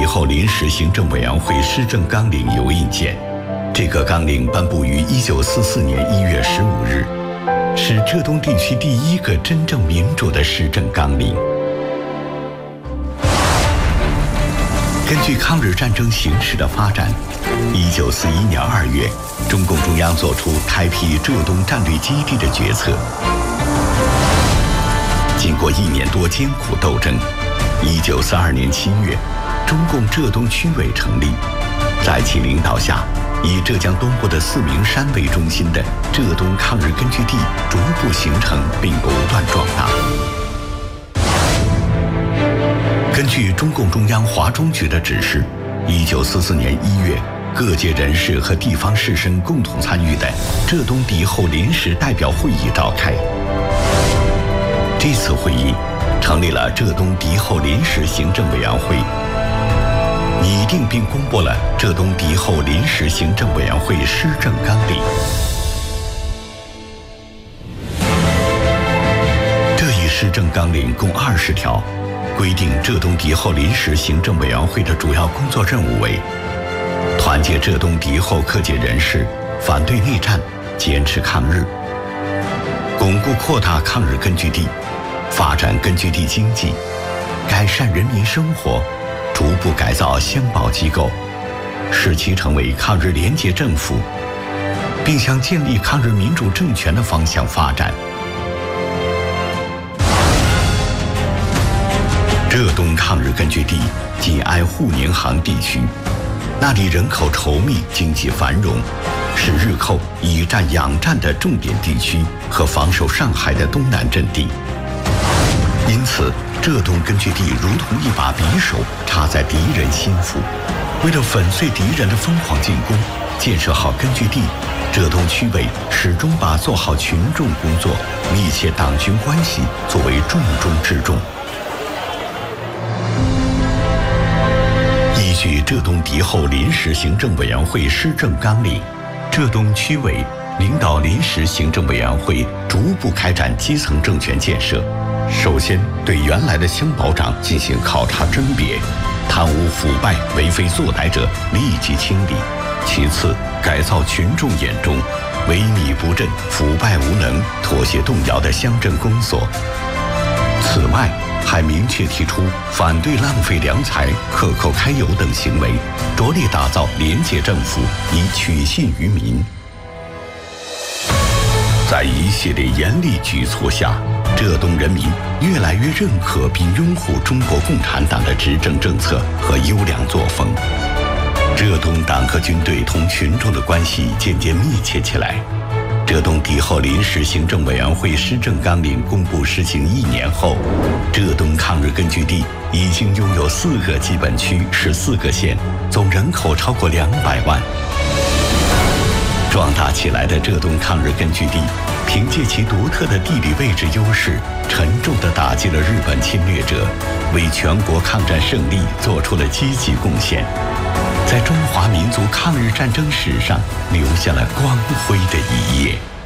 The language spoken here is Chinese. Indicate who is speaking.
Speaker 1: 后临时行政委员会施政纲领有印件。这个纲领颁布于1944年1月15日，是浙东地区第一个真正民主的施政纲领。根据抗日战争形势的发展，1941年2月，中共中央作出开辟浙东战略基地的决策。经过1年多艰苦斗争，1942年7月，中共浙东区委成立，在其领导下，以浙江东部的4名山为中心的浙东抗日根据地逐步形成并不断壮大。根据中共中央华中局的指示，1944年1月，各界人士和地方士绅共同参与的浙东敌后临时代表会议召开。这次会议成立了浙东敌后临时行政委员会，拟定并公布了浙东敌后临时行政委员会施政纲领。这一施政纲领共20条，规定浙东敌后临时行政委员会的主要工作任务为：团结浙东敌后各界人士，反对内战，坚持抗日；巩固扩大抗日根据地，发展根据地经济，改善人民生活，逐步改造乡保机构，使其成为抗日廉洁政府，并向建立抗日民主政权的方向发展。浙东抗日根据地紧挨沪宁杭地区，那里人口稠密，经济繁荣，是日后以战养战的重点地区和防守上海的东南阵地。因此，浙东根据地如同一把匕首插在敌人心腹。为了粉碎敌人的疯狂进攻，建设好根据地，浙东区委始终把做好群众工作、密切党军关系作为重中之重。依据浙东敌后临时行政委员会施政纲领，浙东区委领导临时行政委员会逐步开展基层政权建设。首先，对原来的乡保长进行考察甄别，贪污腐败、为非作歹者立即清理；其次，改造群众眼中萎靡不振、腐败无能、妥协动摇的乡镇公所。此外，还明确提出反对浪费良财、克扣开油等行为，着力打造廉洁政府，以取信于民。在一系列严厉举措下，浙东人民越来越认可并拥护中国共产党的执政政策和优良作风。浙东党和军队同群众的关系渐渐密切起来。浙东敌后临时行政委员会施政纲领公布实行1年后，浙东抗日根据地已经拥有4个基本区、14个县，总人口超过200万。壮大起来的浙东抗日根据地，凭借其独特的地理位置优势，沉重地打击了日本侵略者，为全国抗战胜利做出了积极贡献，在中华民族抗日战争史上留下了光辉的一页。